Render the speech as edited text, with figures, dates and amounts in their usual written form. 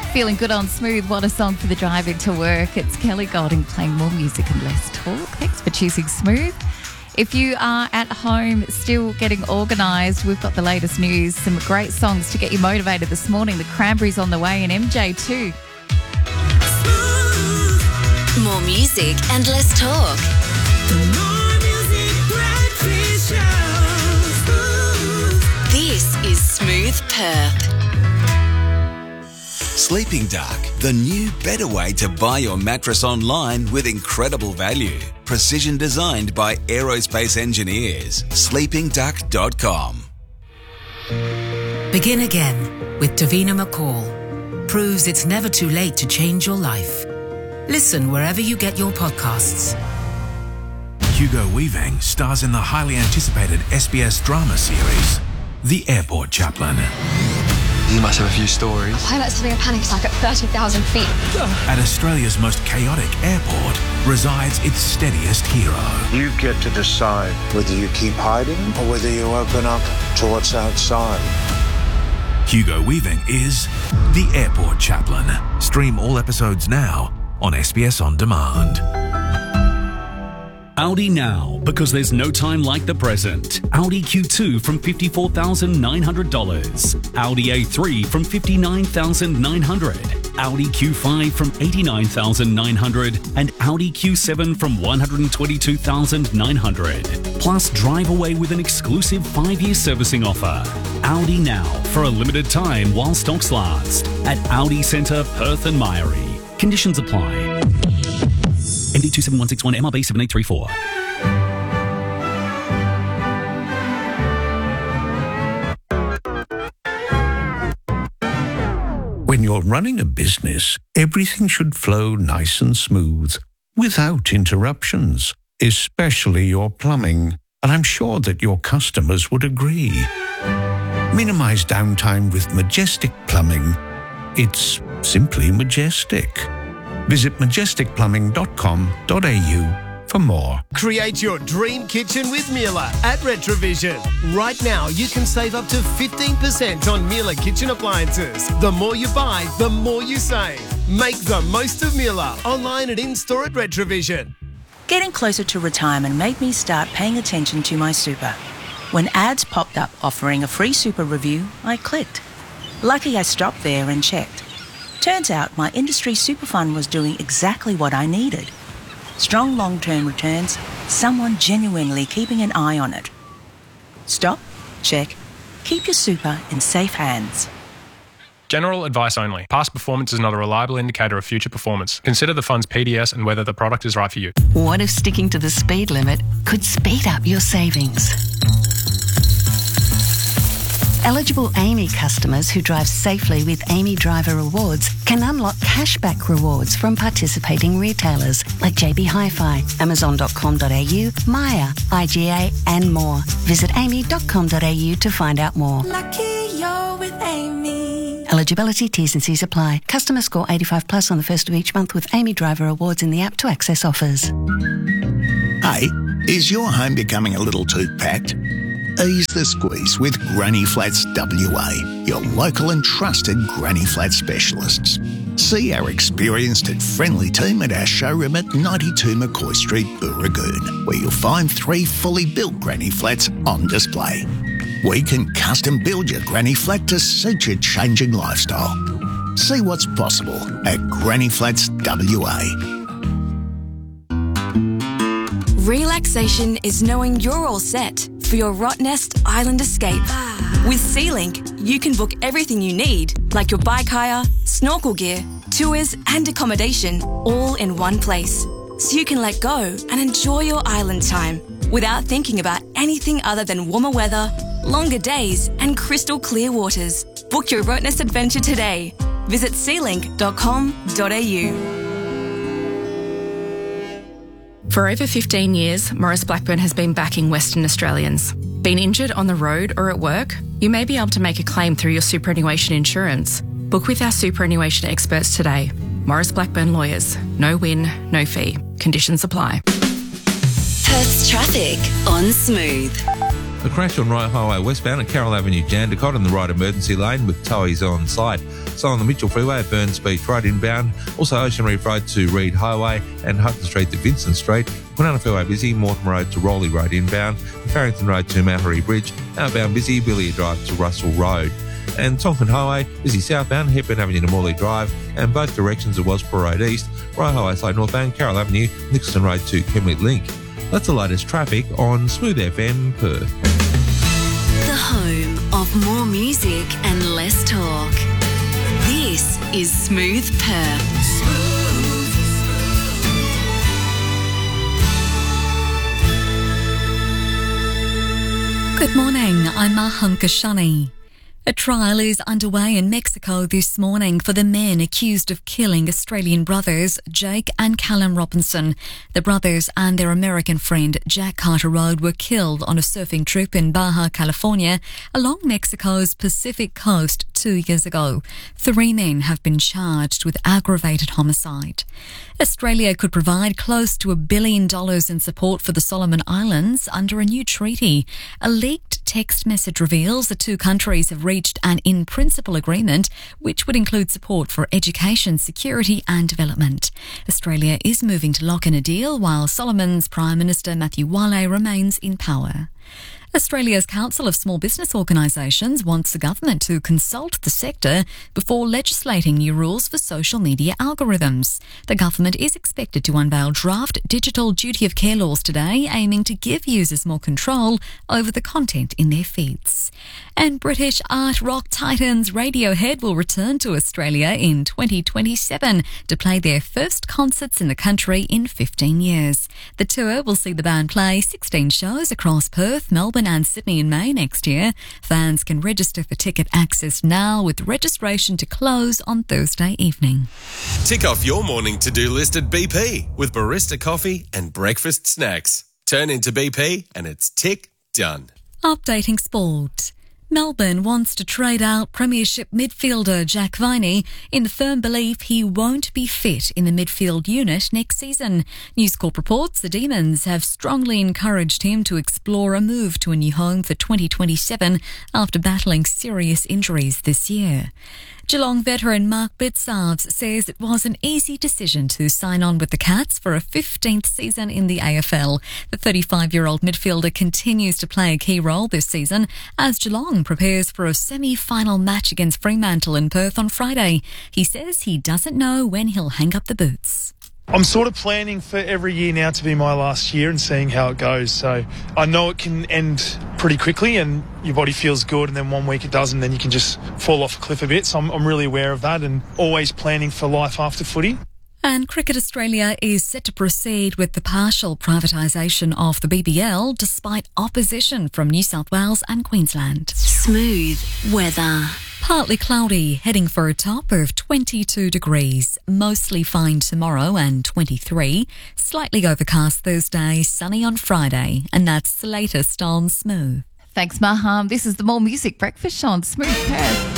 Feeling good on Smooth. What a song for the drive into work. It's Kelly Golding playing more music and less talk. Thanks for choosing Smooth. If you are at home still getting organised, we've got the latest news. Some great songs to get you motivated this morning. The Cranberries on the way and MJ too. More music and less talk. More music, breakfast show. This is Smooth Perth. Sleeping Duck, the new, better way to buy your mattress online with incredible value. Precision designed by aerospace engineers. sleepingduck.com. Begin again with Davina McCall. Proves it's never too late to change your life. Listen wherever you get your podcasts. Hugo Weaving stars in the highly anticipated SBS drama series, The Airport Chaplain. You must have a few stories. Pilot's having a panic attack at 30,000 feet. At Australia's most chaotic airport resides its steadiest hero. You get to decide whether you keep hiding or whether you open up to what's outside. Hugo Weaving is The Airport Chaplain. Stream all episodes now on SBS On Demand. Audi now, because there's no time like the present. Audi Q2 from $54,900. Audi A3 from $59,900. Audi Q5 from $89,900. And Audi Q7 from $122,900. Plus, drive away with an exclusive 5-year servicing offer. Audi now, for a limited time while stocks last. At Audi Centre, Perth and Myrie. Conditions apply. MD 27161 MRB 7834. When you're running a business, everything should flow nice and smooth, without interruptions, especially your plumbing. And I'm sure that your customers would agree. Minimize downtime with Majestic Plumbing. It's simply majestic. Visit majesticplumbing.com.au for more. Create your dream kitchen with Miele at Retrovision. Right now, you can save up to 15% on Miele kitchen appliances. The more you buy, the more you save. Make the most of Miele online and in-store at Retrovision. Getting closer to retirement made me start paying attention to my super. When ads popped up offering a free super review, I clicked. Lucky I stopped there and checked. Turns out my industry super fund was doing exactly what I needed. Strong long-term returns, someone genuinely keeping an eye on it. Stop, check, keep your super in safe hands. General advice only. Past performance is not a reliable indicator of future performance. Consider the fund's PDS and whether the product is right for you. What if sticking to the speed limit could speed up your savings? Eligible AAMI customers who drive safely with AAMI Driver Rewards can unlock cashback rewards from participating retailers like JB Hi-Fi, Amazon.com.au, Maya, IGA and more. Visit aami.com.au to find out more. Lucky you're with Amy. Eligibility, T's and C's apply. Customer score 85 plus on the first of each month with AAMI Driver Rewards in the app to access offers. Hey, is your home becoming a little too packed? Ease the squeeze with Granny Flats WA, your local and trusted Granny Flat specialists. See our experienced and friendly team at our showroom at 92 McCoy Street, Booragoon, where you'll find 3 fully built Granny Flats on display. We can custom build your Granny Flat to suit your changing lifestyle. See what's possible at Granny Flats WA. Relaxation is knowing you're all set for your Rottnest Island escape. With SeaLink, you can book everything you need, like your bike hire, snorkel gear, tours and accommodation, all in one place. So you can let go and enjoy your island time without thinking about anything other than warmer weather, longer days and crystal clear waters. Book your Rottnest adventure today. Visit sealink.com.au. For over 15 years, Maurice Blackburn has been backing Western Australians. Been injured on the road or at work? You may be able to make a claim through your superannuation insurance. Book with our superannuation experts today. Maurice Blackburn Lawyers. No win, no fee. Conditions apply. Perth's traffic on Smooth. A crash on Wright Highway westbound at Carroll Avenue, Jandakot in the right emergency lane with towies on site. So on the Mitchell Freeway at Burns Beach Road inbound. Also Ocean Reef Road to Reed Highway and Hutton Street to Vincent Street. Kwinana Freeway busy, Mortimer Road to Rowley Road inbound. And Farrington Road to Mattery Bridge. Outbound busy, Billiard Drive to Russell Road. And Tonkin Highway busy southbound, Hepburn Avenue to Morley Drive. And both directions at Wasborough Road East. Wright Highway side northbound, Carroll Avenue, Nixon Road to Kemley Link. That's the latest traffic on Smooth FM Perth. The home of more music and less talk. This is Smooth Perth. Good morning, I'm Maham Kashani. A trial is underway in Mexico this morning for the men accused of killing Australian brothers Jake and Callum Robinson. The brothers and their American friend Jack Carter Road were killed on a surfing trip in Baja California along Mexico's Pacific coast 2 years ago. 3 men have been charged with aggravated homicide. Australia could provide close to $1 billion in support for the Solomon Islands under a new treaty. A leaked text message reveals the two countries have reached an in-principle agreement which would include support for education, security and development. Australia is moving to lock in a deal while Solomon's Prime Minister Matthew Wale remains in power. Australia's Council of Small Business Organisations wants the government to consult the sector before legislating new rules for social media algorithms. The government is expected to unveil draft digital duty of care laws today, aiming to give users more control over the content in their feeds. And British art rock titans Radiohead will return to Australia in 2027 to play their first concerts in the country in 15 years. The tour will see the band play 16 shows across Perth, Melbourne and Sydney in May next year. Fans can register for ticket access now, with registration to close on Thursday evening. Tick off your morning to-do list at BP with barista coffee and breakfast snacks. Turn into BP and it's tick done. Updating sport. Melbourne wants to trade out Premiership midfielder Jack Viney in the firm belief he won't be fit in the midfield unit next season. News Corp reports the Demons have strongly encouraged him to explore a move to a new home for 2027 after battling serious injuries this year. Geelong veteran Mark Bitsarves says it was an easy decision to sign on with the Cats for a 15th season in the AFL. The 35-year-old midfielder continues to play a key role this season as Geelong prepares for a semi-final match against Fremantle in Perth on Friday. He says he doesn't know when he'll hang up the boots. I'm sort of planning for every year now to be my last year and seeing how it goes. So I know it can end pretty quickly and your body feels good, and then 1 week it doesn't, then you can just fall off a cliff a bit. So I'm really aware of that and always planning for life after footy. And Cricket Australia is set to proceed with the partial privatisation of the BBL despite opposition from New South Wales and Queensland. Smooth weather. Partly cloudy, heading for a top of 22 degrees. Mostly fine tomorrow and 23. Slightly overcast Thursday, sunny on Friday. And that's the latest on Smooth. Thanks, Maham. This is the More Music Breakfast Show on Smooth Perth.